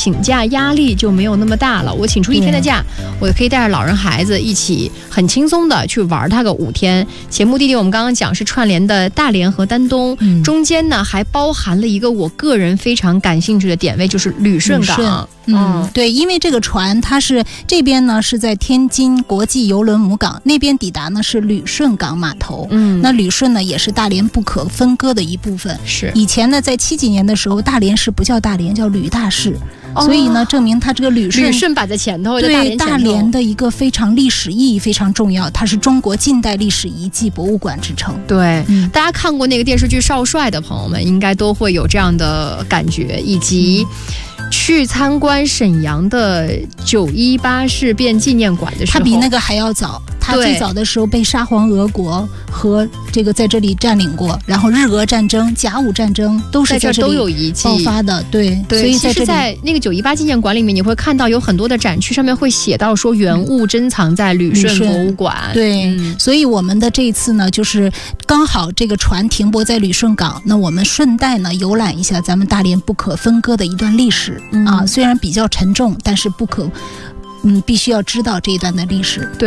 请假压力就没有那么大了。我请出1天的假，我可以带着老人孩子一起很轻松的去玩它个5天。且目的地我们刚刚讲是串联的大连和丹东，中间呢还包含了一个我个人非常感兴趣的点位，就是旅顺港。 对，因为这个船它是这边呢是在天津国际邮轮母港，那边抵达呢是旅顺港码头。那旅顺呢也是大连不可分割的一部分。 是以前呢在70几年的时候，大连市不叫大连，叫吕大市。所以呢，证明它这个旅顺摆在前头， 对大连的一个非常历史意义非常重要，它是中国近代历史遗迹博物馆之称。 对，大家看过那个电视剧《少帅》的朋友们，应该都会有这样的感觉，以及去参观沈阳的918事变纪念馆的时候， 它比那个还要早。他最早的时候被沙皇俄国和这个在这里占领过，然后日俄战争、甲午战争都是在这里爆发的。对，所以其实在那个918纪念馆里面，你会看到有很多的展区上面会写到说原物珍藏在旅顺博物馆。 对，所以我们的这一次呢，就是刚好这个船停泊在旅顺港，那我们顺带呢游览一下咱们大连不可分割的一段历史啊，虽然比较沉重，但是必须要知道这一段的历史。 对。